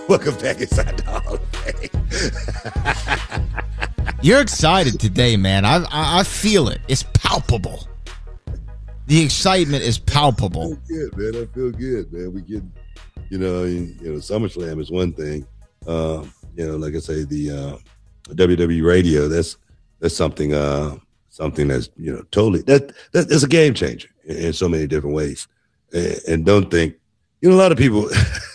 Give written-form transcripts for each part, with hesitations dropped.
Welcome back inside the Hall of Fame. You're excited today, man. I feel it. It's palpable. The excitement is palpable. I feel good, man. I feel good, man. We get, SummerSlam is one thing. Like I say, the WWE radio. That's something. Something that's totally that's a game changer in so many different ways. And don't think, a lot of people.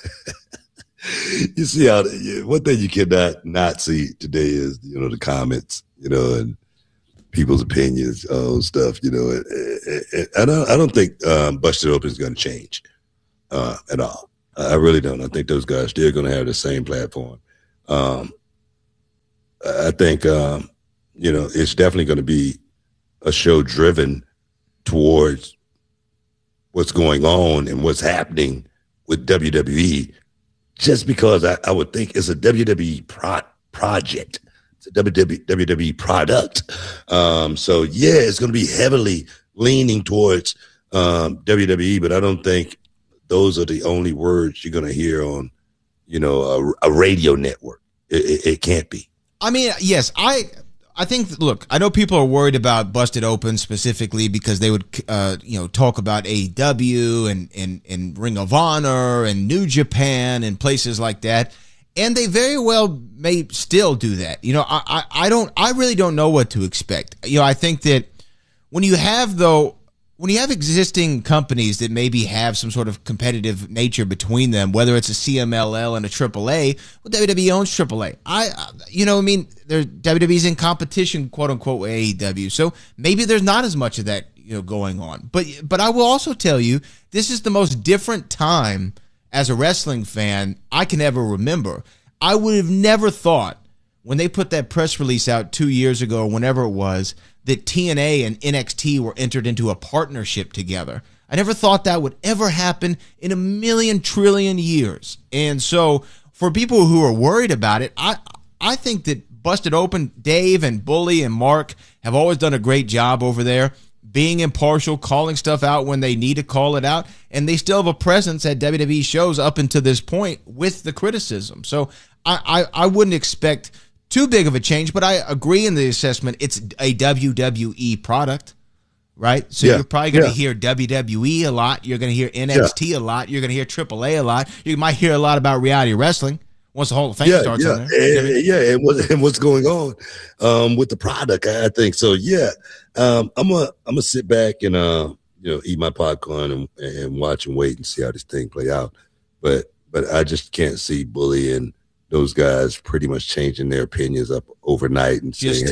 You see how one thing you cannot not see today is the comments, and people's opinions on stuff, and I don't think Busted Open is going to change at all. I really don't. I think those guys still going to have the same platform. I think it's definitely going to be a show driven towards what's going on and what's happening with WWE. Just because I would think it's a WWE project. It's a WWE product. So, yeah, it's going to be heavily leaning towards WWE, but I don't think those are the only words you're going to hear on, a radio network. It can't be. I mean, yes, I think, look, I know people are worried about Busted Open specifically because they would, talk about AEW and Ring of Honor and New Japan and places like that. And they very well may still do that. I really don't know what to expect. I think that when you have existing companies that maybe have some sort of competitive nature between them, whether it's a CMLL and a AAA, well, WWE owns AAA. WWE's in competition, quote unquote, with AEW. So maybe there's not as much of that, going on. But I will also tell you, this is the most different time as a wrestling fan I can ever remember. I would have never thought when they put that press release out 2 years ago, or whenever it was, that TNA and NXT were entered into a partnership together. I never thought that would ever happen in a million trillion years. And so for people who are worried about it, I think that Busted Open, Dave and Bully and Mark have always done a great job over there, being impartial, calling stuff out when they need to call it out, and they still have a presence at WWE shows up until this point with the criticism. So I wouldn't expect too big of a change, but I agree in the assessment. It's a WWE product, right? So you're probably going to hear WWE a lot. You're going to hear NXT a lot. You're going to hear AAA a lot. You might hear a lot about reality wrestling once the Hall of Fame starts on there. And what's going on with the product, I think. So, I'm gonna sit back and, eat my popcorn and watch and wait and see how this thing play out. But I just can't see Bully and those guys pretty much changing their opinions up overnight and saying,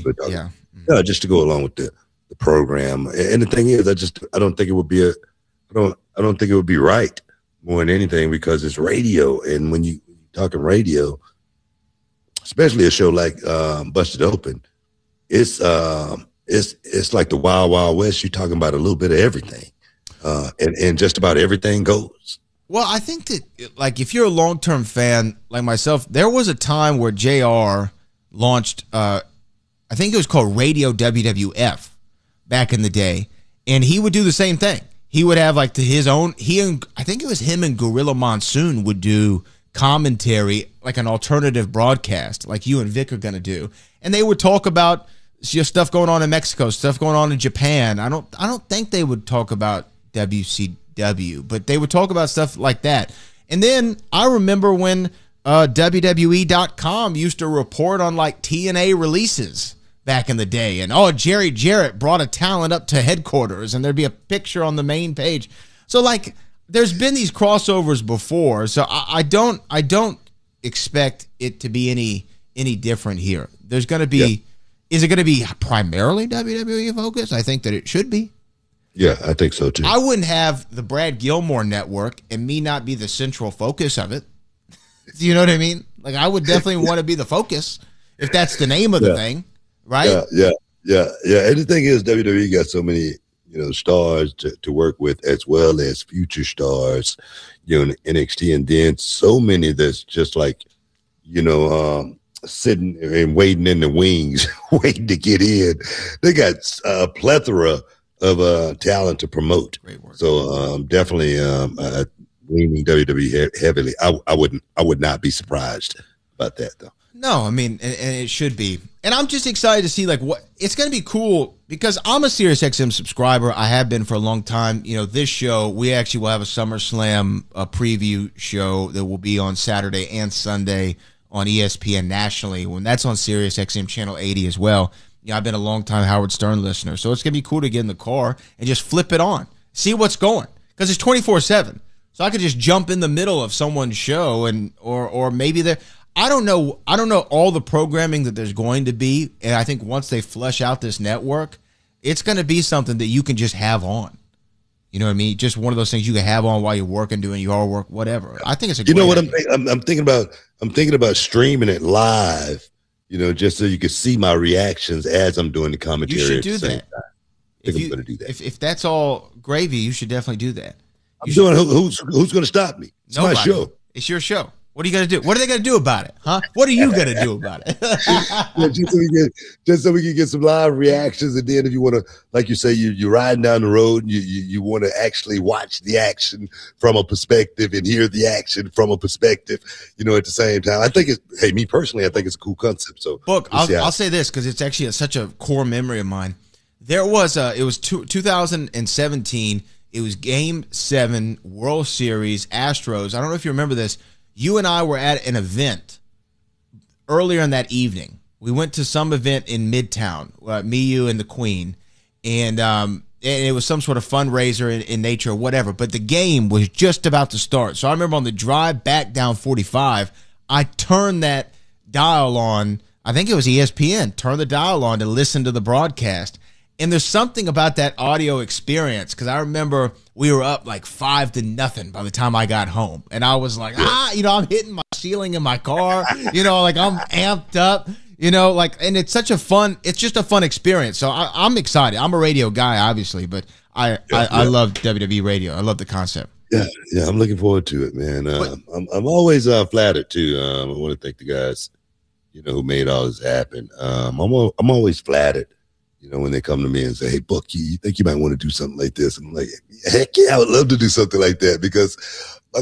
"Hey, just to go along with the program." And the thing is, I don't think it would be I don't think it would be right more than anything because it's radio, and when you talking radio, especially a show like Busted Open, it's like the Wild Wild West. You're talking about a little bit of everything, and just about everything goes. Well, I think that, like, if you're a long-term fan like myself, there was a time where JR launched, I think it was called Radio WWF back in the day, and he would do the same thing. He would have, like, his own, I think it was him and Gorilla Monsoon would do commentary, like an alternative broadcast, like you and Vic are going to do. And they would talk about stuff going on in Mexico, stuff going on in Japan. I don't think they would talk about WCW, but they would talk about stuff like that. And then I remember when WWE.com used to report on like TNA releases back in the day. And, Jerry Jarrett brought a talent up to headquarters and there'd be a picture on the main page. So like there's been these crossovers before. So I don't expect it to be any different here. There's going to be, is it going to be primarily WWE focused? I think that it should be. Yeah, I think so too. I wouldn't have the Brad Gilmore network and me not be the central focus of it. Do you know what I mean? Like, I would definitely want to be the focus if that's the name of the thing, right? Yeah. And the thing is, WWE got so many, stars to work with, as well as future stars, in NXT, and then so many that's just like, sitting and waiting in the wings, waiting to get in. They got a plethora of talent to promote. Great work. So definitely leaning WWE heavily. I would not be surprised about that though. No, I mean, and it should be. And I'm just excited to see like what it's going to be cool because I'm a SiriusXM subscriber. I have been for a long time. You know, this show, we actually will have a SummerSlam preview show that will be on Saturday and Sunday on ESPN nationally. When that's on SiriusXM channel 80 as well. You know, I've been a long time Howard Stern listener, so it's going to be cool to get in the car and just flip it on, see what's going, because it's 24/7. So I could just jump in the middle of someone's show and or maybe they're. I don't know all the programming that there's going to be, and I think once they flesh out this network, it's going to be something that you can just have on. You know what I mean? Just one of those things you can have on while you're working, doing your work, whatever. I think it's a. You know what I'm thinking about? I'm thinking about streaming it live. You know, just so you can see my reactions as I'm doing the commentary. You should do that. I'm going to do that. If that's all gravy, you should definitely do that. I'm doing. Who's going to stop me? It's Nobody. my show. It's your show. What are you going to do? What are they going to do about it? Huh? What are you going to do about it? just so we can get some live reactions. And then if you want to, like you say, you're riding down the road and you want to actually watch the action from a perspective and hear the action from a perspective, you know, at the same time. I think me personally, I think it's a cool concept. So look, I'll say this because it's actually such a core memory of mine. There was it was 2017. It was Game 7 World Series Astros. I don't know if you remember this. You and I were at an event earlier in that evening. We went to some event in Midtown, me, you, and the Queen, and it was some sort of fundraiser in nature or whatever. But the game was just about to start. So I remember on the drive back down 45, I turned that dial on. I think it was ESPN. Turned the dial on to listen to the broadcast. And there's something about that audio experience because I remember we were up like 5-0 by the time I got home. And I was like, I'm hitting my ceiling in my car, like I'm amped up, and it's such a fun experience. So I'm excited. I'm a radio guy, obviously, but I love WWE radio. I love the concept. Yeah, I'm looking forward to it, man. I'm always flattered too. I want to thank the guys, who made all this happen. I'm always flattered. When they come to me and say, hey, Buck, you think you might want to do something like this? And I'm like, heck yeah, I would love to do something like that because my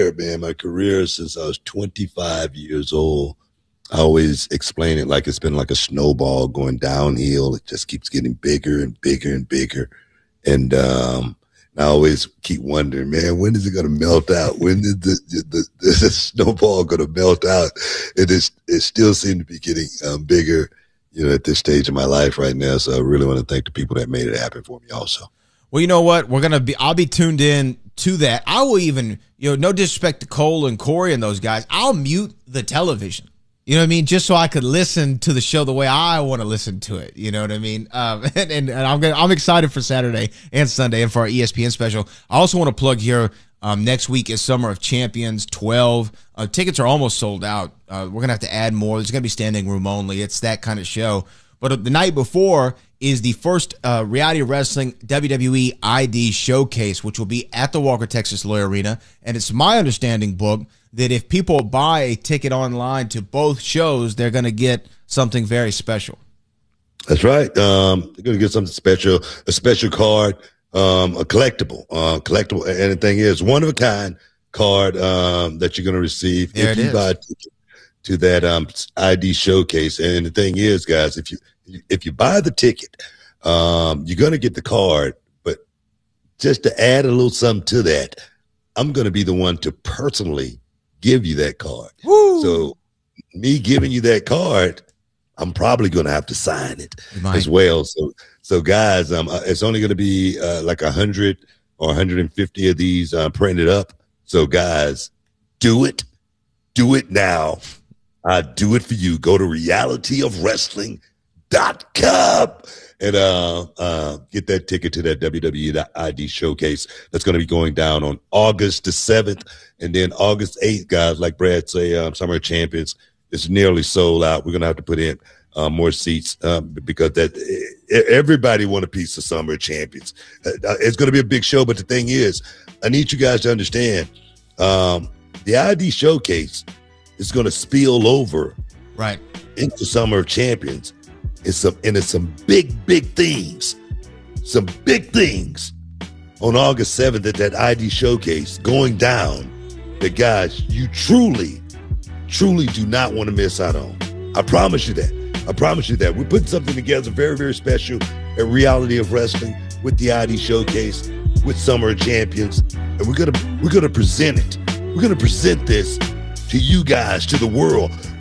career since I was 25 years old, I always explain it like it's been like a snowball going downhill. It just keeps getting bigger and bigger and bigger. And I always keep wondering, man, when is it going to melt out? When is the snowball going to melt out? It still seems to be getting bigger. At this stage of my life right now. So I really want to thank the people that made it happen for me also. Well, you know what? I'll be tuned in to that. I will even, no disrespect to Cole and Corey and those guys. I'll mute the television. You know what I mean? Just so I could listen to the show the way I want to listen to it. You know what I mean? And I'm excited for Saturday and Sunday and for our ESPN special. I also want to plug here. Next week is Summer of Champions 12. Tickets are almost sold out. We're going to have to add more. There's going to be standing room only. It's that kind of show. But the night before is the first Reality Wrestling WWE ID showcase, which will be at the Walker Texas Lawyer Arena. And it's my understanding, Book, that if people buy a ticket online to both shows, they're going to get something very special. That's right. They're going to get something special, a special card. A collectible, and the thing is, one of a kind card that you're going to receive if you buy a ticket to that ID showcase. And the thing is, guys, if you buy the ticket, you're going to get the card. But just to add a little something to that, I'm going to be the one to personally give you that card. Woo! So me giving you that card, I'm probably going to have to sign it as well. So guys, it's only going to be like 100 or 150 of these printed up. So guys, do it now. I do it for you. Go to realityofwrestling.com and get that ticket to that WWE ID showcase. That's going to be going down on August the 7th. And then August 8th, guys, like Brad say, Summer of Champions is nearly sold out. We're going to have to put in more seats because everybody want a piece of Summer of Champions. It's going to be a big show, but the thing is, I need you guys to understand the ID showcase is going to spill over right into Summer of Champions. It's some big themes, some big things on August 7th at that ID showcase going down that, guys, you truly do not want to miss out on. I promise you that. I promise you that. We're putting something together very, very special at Reality of Wrestling with the ID showcase, with Summer of Champions, and we're gonna present it. We're gonna present this to you guys, to the world.